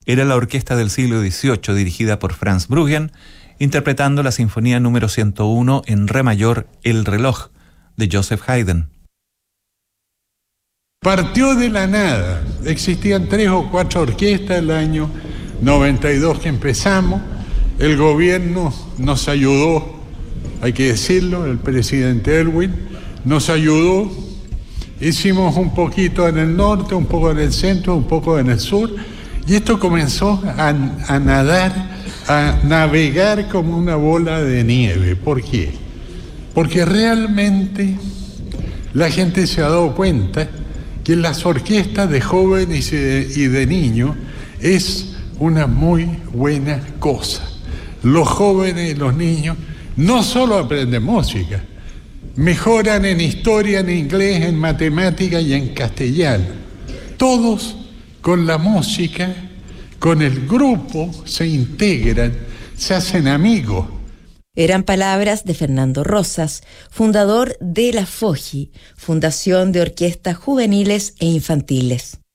Era la orquesta del siglo XVIII dirigida por Franz Bruggen, interpretando la sinfonía número 101 en re mayor, El reloj, de Joseph Haydn. Partió de la nada. Existían 3 o 4 orquestas el año 92 que empezamos. El gobierno nos ayudó, hay que decirlo, el presidente Elwin nos ayudó. Hicimos un poquito en el norte, un poco en el centro, un poco en el sur, y esto comenzó a nadar, a navegar como una bola de nieve. ¿Por qué? Porque realmente la gente se ha dado cuenta que las orquestas de jóvenes y de niños es una muy buena cosa. Los jóvenes y los niños no solo aprenden música, mejoran en historia, en inglés, en matemática y en castellano. Todos con la música, con el grupo, se integran, se hacen amigos. Eran palabras de Fernando Rosas, fundador de la FOJI, Fundación de Orquestas Juveniles e Infantiles.